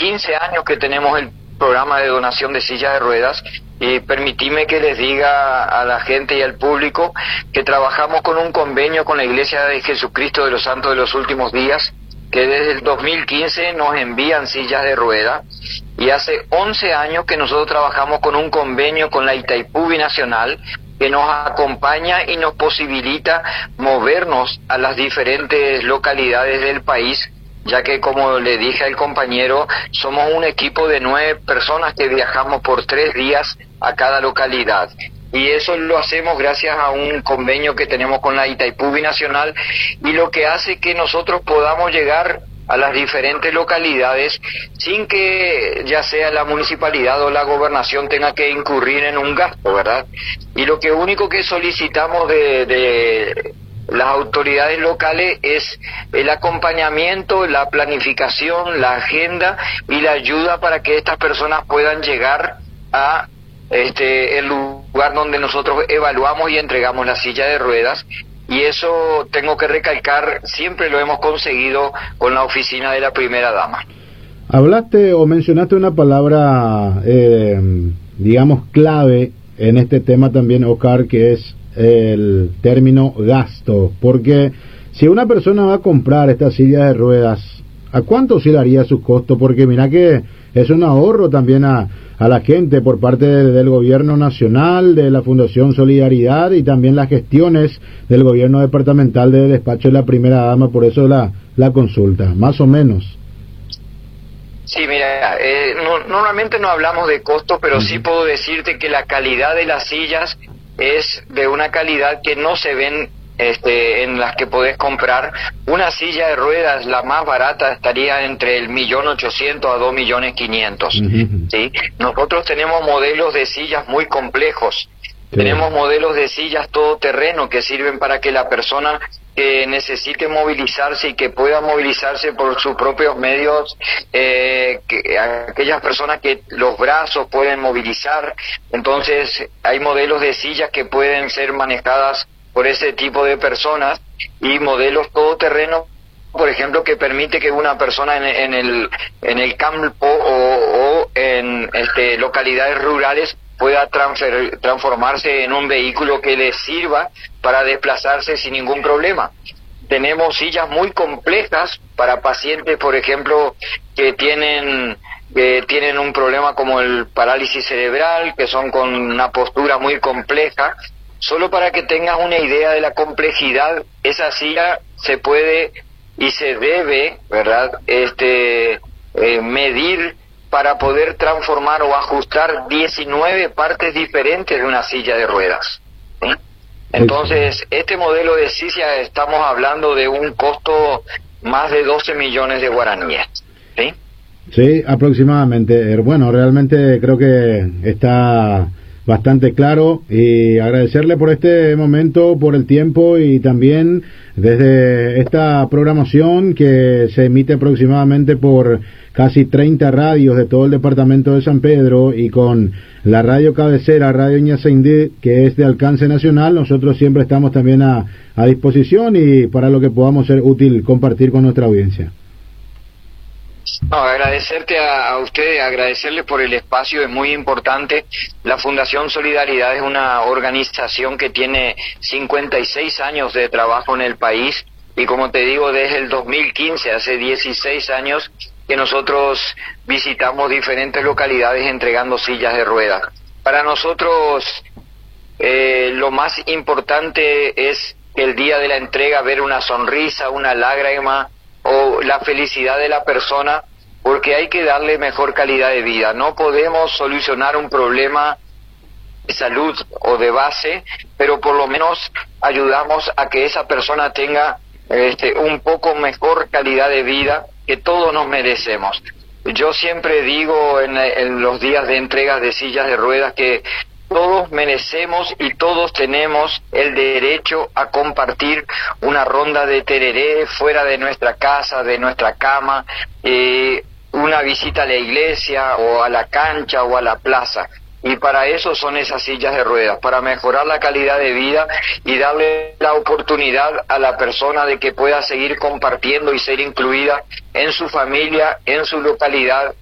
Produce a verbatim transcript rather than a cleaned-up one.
quince años que tenemos el programa de donación de sillas de ruedas, y permitime que les diga a la gente y al público que trabajamos con un convenio con la Iglesia de Jesucristo de los Santos de los Últimos Días, que desde el dos mil quince nos envían sillas de ruedas, y hace once años que nosotros trabajamos con un convenio con la Itaipú Binacional, que nos acompaña y nos posibilita movernos a las diferentes localidades del país, ya que, como le dije al compañero, somos un equipo de nueve personas que viajamos por tres días a cada localidad. Y eso lo hacemos gracias a un convenio que tenemos con la Itaipú Binacional, y lo que hace que nosotros podamos llegar a las diferentes localidades sin que ya sea la municipalidad o la gobernación tenga que incurrir en un gasto, ¿verdad? Y lo que único que solicitamos de, de las autoridades locales es el acompañamiento, la planificación, la agenda y la ayuda para que estas personas puedan llegar a este el lugar donde nosotros evaluamos y entregamos la silla de ruedas. Y eso, tengo que recalcar, siempre lo hemos conseguido con la oficina de la primera dama. Hablaste o mencionaste una palabra, eh, digamos, clave en este tema también, Oscar, que es el término gasto. Porque si una persona va a comprar esta silla de ruedas, ¿a cuánto oscilaría su costo? Porque mira que es un ahorro también a, a la gente por parte de, del gobierno nacional, de la Fundación Solidaridad, y también las gestiones del gobierno departamental del despacho de la primera dama. Por eso la, la consulta, más o menos. Sí, mira, eh, no, normalmente no hablamos de costo, pero uh-huh. sí puedo decirte que la calidad de las sillas es de una calidad que no se ven este, en las que podés comprar. Una silla de ruedas, la más barata, estaría entre el millón ochocientos a dos millones quinientos. Uh-huh. ¿Sí? Nosotros tenemos modelos de sillas muy complejos. Sí. Tenemos modelos de sillas todoterreno que sirven para que la persona que necesite movilizarse y que pueda movilizarse por sus propios medios, eh, que, aquellas personas que los brazos pueden movilizar. Entonces hay modelos de sillas que pueden ser manejadas por ese tipo de personas, y modelos todoterreno, por ejemplo, que permite que una persona en, en el en el campo o, o en este localidades rurales pueda transfer, transformarse en un vehículo que le sirva para desplazarse sin ningún problema. Tenemos sillas muy complejas para pacientes, por ejemplo, que tienen que tienen un problema como el parálisis cerebral, que son con una postura muy compleja. Solo para que tengas una idea de la complejidad, esa silla se puede y se debe, ¿verdad?, este eh, medir para poder transformar o ajustar diecinueve partes diferentes de una silla de ruedas, ¿sí? Entonces, este modelo de silla estamos hablando de un costo más de doce millones de guaraníes, ¿sí? Sí, aproximadamente. Bueno, realmente creo que está bastante claro, y agradecerle por este momento, por el tiempo, y también desde esta programación que se emite aproximadamente por casi treinta radios de todo el departamento de San Pedro, y con la radio cabecera, Radio Ñaceindí, que es de alcance nacional. Nosotros siempre estamos también a, a disposición y para lo que podamos ser útil compartir con nuestra audiencia. No, agradecerte a, a usted, agradecerle por el espacio, es muy importante. La Fundación Solidaridad es una organización que tiene cincuenta y seis años de trabajo en el país, y como te digo, desde el dos mil quince, hace dieciséis años, que nosotros visitamos diferentes localidades entregando sillas de ruedas. Para nosotros, eh, lo más importante es el día de la entrega ver una sonrisa, una lágrima o la felicidad de la persona, porque hay que darle mejor calidad de vida. No podemos solucionar un problema de salud o de base, pero por lo menos ayudamos a que esa persona tenga este, un poco mejor calidad de vida que todos nos merecemos. Yo siempre digo en, en los días de entregas de sillas de ruedas que todos merecemos y todos tenemos el derecho a compartir una ronda de tereré fuera de nuestra casa, de nuestra cama, eh, una visita a la iglesia o a la cancha o a la plaza. Y para eso son esas sillas de ruedas, para mejorar la calidad de vida y darle la oportunidad a la persona de que pueda seguir compartiendo y ser incluida en su familia, en su localidad